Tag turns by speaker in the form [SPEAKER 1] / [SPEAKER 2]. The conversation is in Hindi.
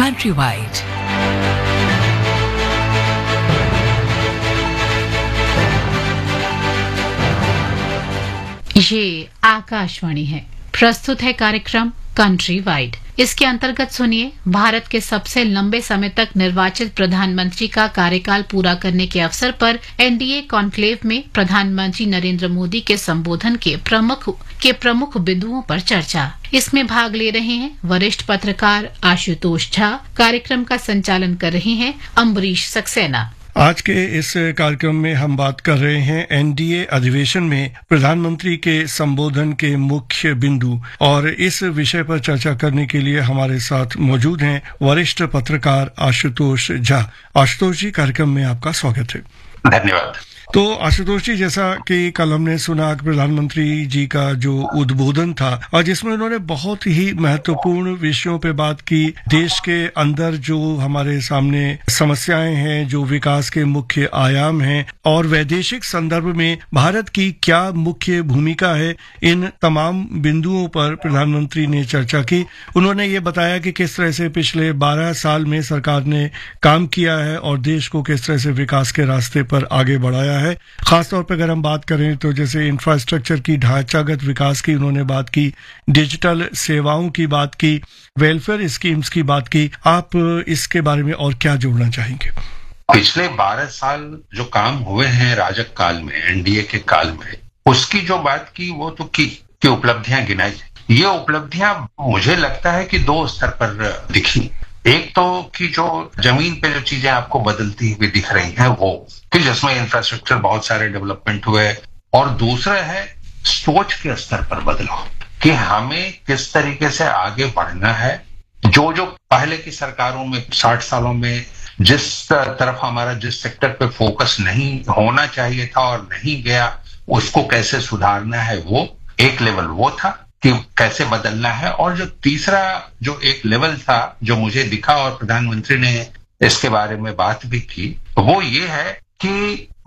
[SPEAKER 1] Countrywide.
[SPEAKER 2] ये आकाशवाणी है। प्रस्तुत है कार्यक्रम कंट्री वाइड। इसके अंतर्गत सुनिए भारत के सबसे लंबे समय तक निर्वाचित प्रधानमंत्री का कार्यकाल पूरा करने के अवसर पर एनडीए कॉन्क्लेव में प्रधानमंत्री नरेंद्र मोदी के संबोधन के प्रमुख बिंदुओं पर चर्चा। इसमें भाग ले रहे हैं वरिष्ठ पत्रकार आशुतोष झा। कार्यक्रम का संचालन कर रहे हैं अम्बरीश सक्सेना।
[SPEAKER 3] आज के इस कार्यक्रम में हम बात कर रहे हैं एनडीए अधिवेशन में प्रधानमंत्री के संबोधन के मुख्य बिंदु, और इस विषय पर चर्चा करने के लिए हमारे साथ मौजूद हैं वरिष्ठ पत्रकार आशुतोष झा। आशुतोष जी, कार्यक्रम में आपका स्वागत है।
[SPEAKER 4] धन्यवाद।
[SPEAKER 3] तो आशुतोष जी, जैसा कि कल हमने सुना कि प्रधानमंत्री जी का जो उद्बोधन था और जिसमें उन्होंने बहुत ही महत्वपूर्ण विषयों पे बात की, देश के अंदर जो हमारे सामने समस्याएं हैं, जो विकास के मुख्य आयाम हैं और वैदेशिक संदर्भ में भारत की क्या मुख्य भूमिका है, इन तमाम बिंदुओं पर प्रधानमंत्री ने चर्चा की। उन्होंने ये बताया कि किस तरह से पिछले 12 साल में सरकार ने काम किया है और देश को किस तरह से विकास के रास्ते पर आगे बढ़ाया है। खासतौर पर अगर हम बात करें तो जैसे इंफ्रास्ट्रक्चर की ढांचागत विकास की उन्होंने बात की, डिजिटल सेवाओं की बात की, वेलफेयर स्कीम्स की बात की। आप इसके बारे में और क्या जोड़ना चाहेंगे?
[SPEAKER 4] पिछले 12 साल जो काम हुए हैं राजग काल में, एनडीए के काल में, उसकी जो बात की वो तो की उपलब्धियां गिनाई। ये उपलब्धियां मुझे लगता है कि 2 स्तर पर दिखी। एक तो कि जो जमीन पे जो चीजें आपको बदलती हुई दिख रही हैं वो कि जिसमें इंफ्रास्ट्रक्चर बहुत सारे डेवलपमेंट हुए, और दूसरा है सोच के स्तर पर बदलाव कि हमें किस तरीके से आगे बढ़ना है। जो पहले की सरकारों में 60 सालों में जिस तरफ हमारा जिस सेक्टर पे फोकस नहीं होना चाहिए था और नहीं गया, उसको कैसे सुधारना है, वो एक लेवल वो था कि कैसे बदलना है। और जो तीसरा जो एक लेवल था जो मुझे दिखा और प्रधानमंत्री ने इसके बारे में बात भी की, वो ये है कि